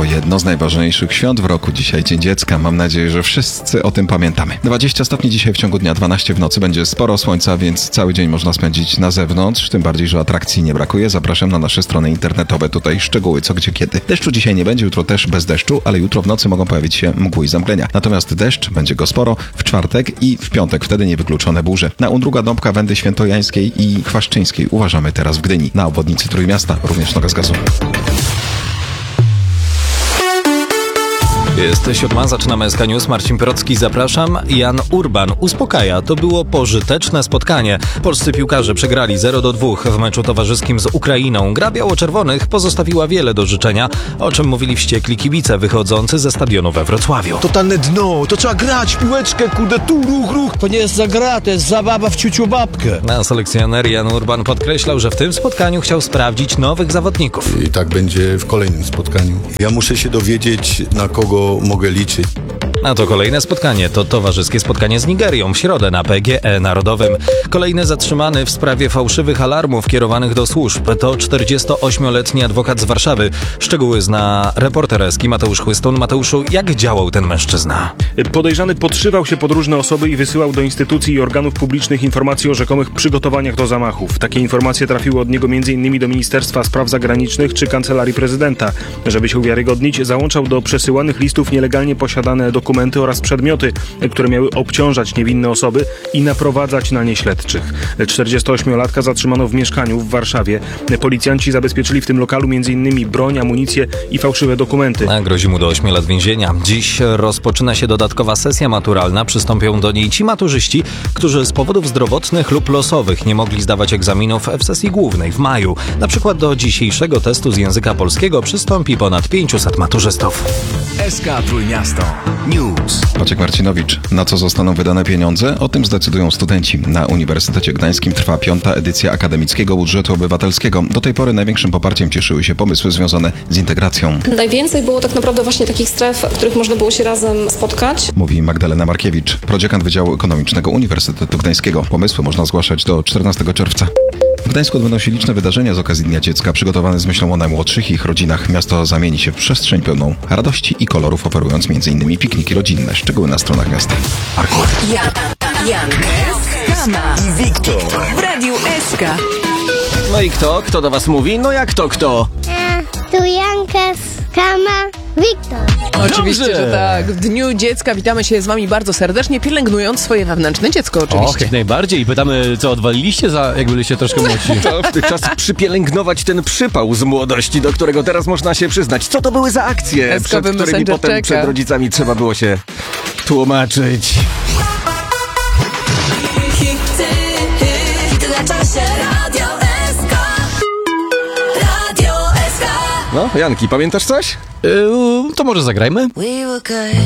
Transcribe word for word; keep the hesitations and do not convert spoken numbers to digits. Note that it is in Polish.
minęło jedno z najważniejszych świąt w roku. Dzisiaj Dzień Dziecka. Mam nadzieję, że wszyscy o tym pamiętamy. dwadzieścia stopni dzisiaj w ciągu dnia, dwanaście w nocy. Będzie sporo słońca, więc cały dzień można spędzić na zewnątrz. Tym bardziej, że atrakcji nie brakuje. Zapraszam na nasze strony internetowe. Tutaj szczegóły co, gdzie, kiedy. Deszczu dzisiaj nie będzie, jutro też bez deszczu, ale jutro w nocy mogą pojawić się mgły i zamglenia. Natomiast deszcz będzie go sporo w czwartek i w piątek. Wtedy niewykluczone burze. Na Undruga, Dąbka, Wędy Świętojańskiej i Chwaszczyńskiej uważamy teraz w Gdyni. Na obwodnicy Trójmiasta również noga z gazu. Jest siódma, zaczynamy S K News. Marcin Pirocki, zapraszam. Jan Urban uspokaja. To było pożyteczne spotkanie. Polscy piłkarze przegrali zero do dwóch w meczu towarzyskim z Ukrainą. Gra biało-czerwonych pozostawiła wiele do życzenia, o czym mówili wściekli kibice wychodzący ze stadionu we Wrocławiu. Totalne dno, to trzeba grać, piłeczkę, kurde, tu ruch, ruch. To nie jest za gra, to jest zabawa w ciuciu babkę. Na selekcjoner Jan Urban podkreślał, że w tym spotkaniu chciał sprawdzić nowych zawodników. I tak będzie w kolejnym spotkaniu. Ja muszę się dowiedzieć, na kogo mogę liczyć. A to kolejne spotkanie, to towarzyskie spotkanie z Nigerią w środę na P G E Narodowym. Kolejny zatrzymany w sprawie fałszywych alarmów kierowanych do służb to czterdziestoośmioletni adwokat z Warszawy. Szczegóły zna reporter Eski Mateusz Chłystun. Mateuszu, jak działał ten mężczyzna? Podejrzany podszywał się pod różne osoby i wysyłał do instytucji i organów publicznych informacje o rzekomych przygotowaniach do zamachów. Takie informacje trafiły od niego m.in. do Ministerstwa Spraw Zagranicznych czy Kancelarii Prezydenta. Żeby się uwiarygodnić, załączał do przesyłanych listów nielegalnie posiadane dokumenty oraz przedmioty, które miały obciążać niewinne osoby i naprowadzać na nie śledczych. czterdziestoośmiolatka zatrzymano w mieszkaniu w Warszawie. Policjanci zabezpieczyli w tym lokalu m.in. broń, amunicję i fałszywe dokumenty. A grozi mu do ośmiu lat więzienia. Dziś rozpoczyna się dodatkowa sesja maturalna. Przystąpią do niej ci maturzyści, którzy z powodów zdrowotnych lub losowych nie mogli zdawać egzaminów w sesji głównej w maju. Na przykład do dzisiejszego testu z języka polskiego przystąpi ponad pięciuset maturzystów. S K Trójmiasto News. Maciek Marcinowicz. Na co zostaną wydane pieniądze? O tym zdecydują studenci. Na Uniwersytecie Gdańskim trwa piąta edycja akademickiego budżetu obywatelskiego. Do tej pory największym poparciem cieszyły się pomysły związane z integracją. Najwięcej było tak naprawdę właśnie takich stref, w których można było się razem spotkać. Mówi Magdalena Markiewicz, prodziekant Wydziału Ekonomicznego Uniwersytetu Gdańskiego. Pomysły można zgłaszać do czternastego czerwca. W Gdańsku odbędą się liczne wydarzenia z okazji Dnia Dziecka, przygotowane z myślą o najmłodszych i ich rodzinach. Miasto zamieni się w przestrzeń pełną radości i kolorów, oferując m.in. pikniki rodzinne. Szczegóły na stronach miasta. Jan, Jan, Kama i Wiktor w Radiu S K. No i kto? Kto do was mówi? No jak to kto? A, tu Janka, Kama, Wiktor. Oczywiście, Dobrze. że tak. W Dniu Dziecka witamy się z wami bardzo serdecznie, pielęgnując swoje wewnętrzne dziecko oczywiście. Och, jak najbardziej. I pytamy, co odwaliliście, za, jak byliście troszkę młodsi. To czas przypielęgnować ten przypał z młodości, do którego teraz można się przyznać. Co to były za akcje, Eskowy przed którymi Messenger potem czeka. przed rodzicami trzeba było się tłumaczyć. Hity, hity na czasie. Radio S K. Radio S K. No, Janki, pamiętasz coś? Yy, to może zagrajmy? We were good.